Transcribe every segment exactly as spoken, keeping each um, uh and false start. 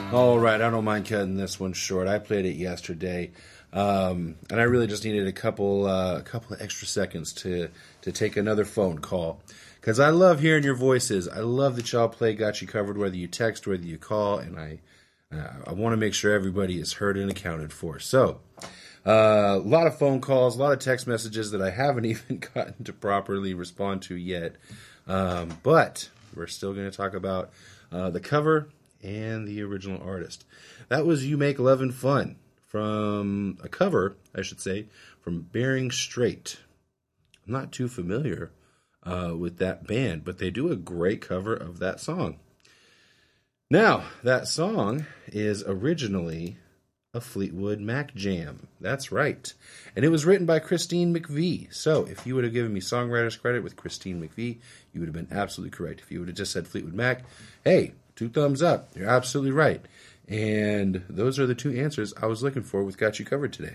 All right, I don't mind cutting this one short. I played it yesterday, um, and I really just needed a couple, uh, a couple of extra seconds to to take another phone call, because I love hearing your voices. I love that y'all play Got You Covered, whether you text, whether you call, and I uh, I want to make sure everybody is heard and accounted for. So, uh, a lot of phone calls, a lot of text messages that I haven't even gotten to properly respond to yet, um, but we're still going to talk about uh, the cover and the original artist. That was You Make Lovin' Fun, from a cover, I should say, from Bearing Straight. I'm not too familiar uh, with that band, but they do a great cover of that song. Now, that song is originally a Fleetwood Mac jam. That's right. And it was written by Christine McVie. So if you would have given me songwriter's credit with Christine McVie, you would have been absolutely correct. If you would have just said Fleetwood Mac, hey, two thumbs up. You're absolutely right. And those are the two answers I was looking for with Got You Covered today.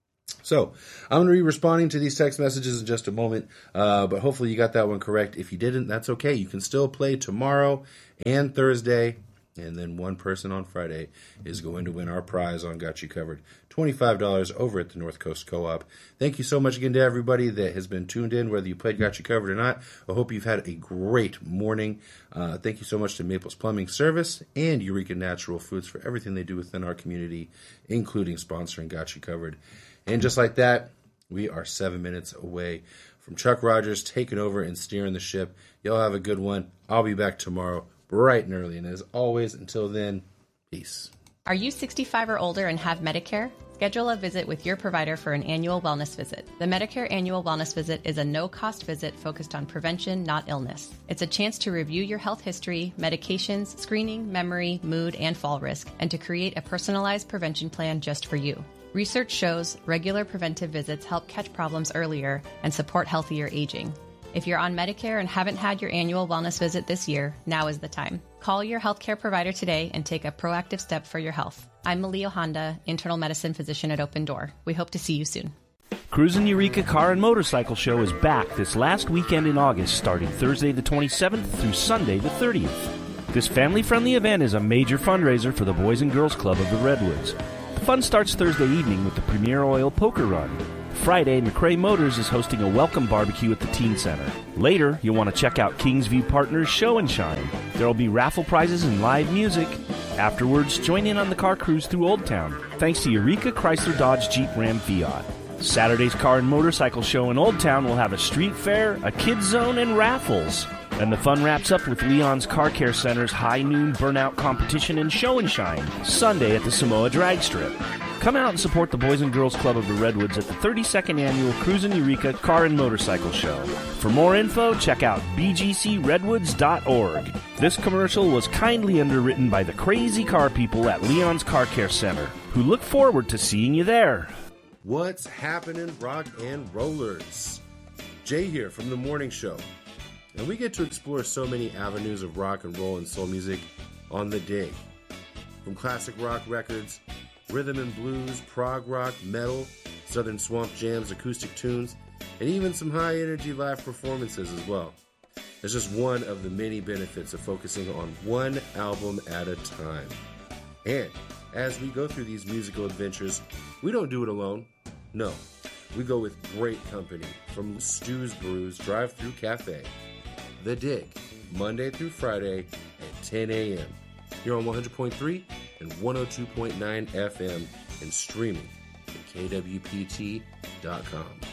So I'm going to be responding to these text messages in just a moment, uh, but hopefully you got that one correct. If you didn't, that's okay. You can still play tomorrow and Thursday, and then one person on Friday is going to win our prize on Got You Covered. twenty-five dollars over at the North Coast Co-op. Thank you so much again to everybody that has been tuned in, whether you played Got You Covered or not. I hope you've had a great morning. Uh, thank you so much to Maples Plumbing Service and Eureka Natural Foods for everything they do within our community, including sponsoring Got You Covered. And just like that, we are seven minutes away from Chuck Rogers taking over and steering the ship. Y'all have a good one. I'll be back tomorrow bright and early. And as always, until then, peace. Are you sixty-five or older and have Medicare? Schedule a visit with your provider for an annual wellness visit. The Medicare Annual Wellness Visit is a no-cost visit focused on prevention, not illness. It's a chance to review your health history, medications, screening, memory, mood, and fall risk, and to create a personalized prevention plan just for you. Research shows regular preventive visits help catch problems earlier and support healthier aging. If you're on Medicare and haven't had your annual wellness visit this year, now is the time. Call your healthcare provider today and take a proactive step for your health. I'm Malia Honda, internal medicine physician at Open Door. We hope to see you soon. Cruisin' Eureka Car and Motorcycle Show is back this last weekend in August, starting Thursday the twenty-seventh through Sunday the thirtieth. This family-friendly event is a major fundraiser for the Boys and Girls Club of the Redwoods. The fun starts Thursday evening with the Premier Oil Poker Run. Friday, McRae Motors is hosting a welcome barbecue at the Teen Center. Later, you'll want to check out Kingsview Partners Show and Shine. There will be raffle prizes and live music. Afterwards, join in on the car cruise through Old Town, thanks to Eureka Chrysler Dodge Jeep Ram Fiat. Saturday's Car and Motorcycle Show in Old Town will have a street fair, a kids zone, and raffles. And the fun wraps up with Leon's Car Care Center's High Noon Burnout Competition and Show and Shine, Sunday at the Samoa Drag Strip. Come out and support the Boys and Girls Club of the Redwoods at the thirty-second Annual Cruisin' Eureka Car and Motorcycle Show. For more info, check out b g c redwoods dot org. This commercial was kindly underwritten by the crazy car people at Leon's Car Care Center, who look forward to seeing you there. What's happening, rock and rollers? Jay here from The Morning Show. And we get to explore so many avenues of rock and roll and soul music on the day. From classic rock records, rhythm and blues, prog rock, metal, southern swamp jams, acoustic tunes, and even some high-energy live performances as well. It's just one of the many benefits of focusing on one album at a time. And as we go through these musical adventures, we don't do it alone. No, we go with great company from Stu's Brews Drive-Thru Cafe. The Dig, Monday through Friday at ten a.m. Here on one hundred point three and one oh two point nine F M and streaming at K W P T dot com.